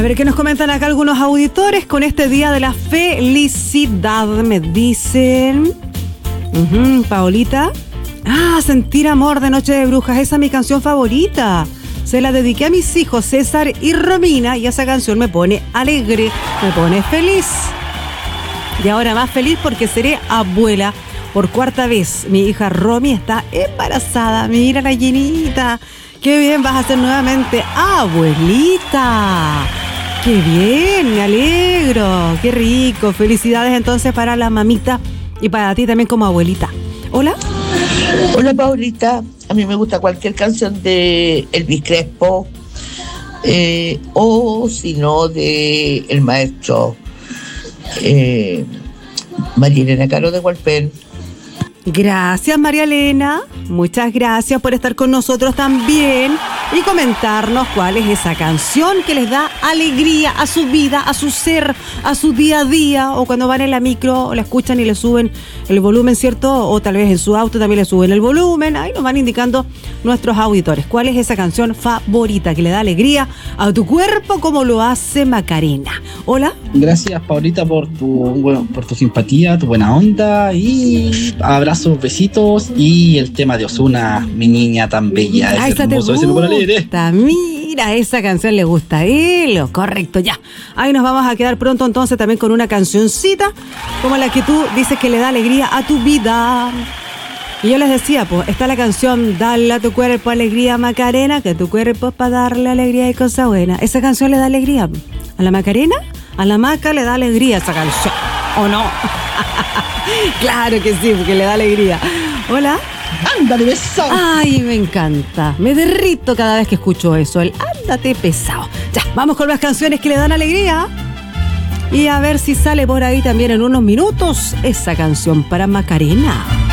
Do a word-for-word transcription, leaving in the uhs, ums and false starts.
ver qué nos comentan acá algunos auditores con este día de la felicidad. Me dicen... Uh-huh, Paolita. Ah, Sentir Amor de Noche de Brujas. Esa es mi canción favorita. Se la dediqué a mis hijos César y Romina y esa canción me pone alegre, me pone feliz. Y ahora más feliz porque seré abuela por cuarta vez. Mi hija Romy está embarazada. Mira la llenita. Qué bien, vas a ser nuevamente abuelita. Qué bien, me alegro. Qué rico. Felicidades entonces para la mamita y para ti también como abuelita. Hola. Hola, Paulita. A mí me gusta cualquier canción de Elvis Crespo eh, o si no de el maestro eh, María Elena Caro de Hualpén. Gracias, María Elena. Muchas gracias por estar con nosotros también y comentarnos cuál es esa canción que les da alegría a su vida, a su ser, a su día a día, o cuando van en la micro o la escuchan y le suben el volumen, ¿cierto? O tal vez en su auto también le suben el volumen. Ahí nos van indicando nuestros auditores cuál es esa canción favorita que le da alegría a tu cuerpo como lo hace Macarena. Hola. Gracias, Paulita, por tu, bueno, por tu simpatía, tu buena onda y abrazos, besitos y el tema de Ozuna, mi niña tan bella. Ah, esa te gusta. Mira, esa canción le gusta a él. Correcto, ya. Ahí nos vamos a quedar pronto entonces también con una cancioncita como la que tú dices que le da alegría a tu vida. Y yo les decía, pues, está la canción Dale a tu cuerpo alegría, Macarena, que tu cuerpo es para darle alegría y cosa buena. Esa canción le da alegría a la Macarena, a la Maca le da alegría esa canción, ¿o no? Claro que sí, porque le da alegría. Hola. Ándale, pesado. Ay, me encanta. Me derrito cada vez que escucho eso. El ándate pesado. Ya, vamos con las canciones que le dan alegría. Y a ver si sale por ahí también en unos minutos esa canción para Macarena.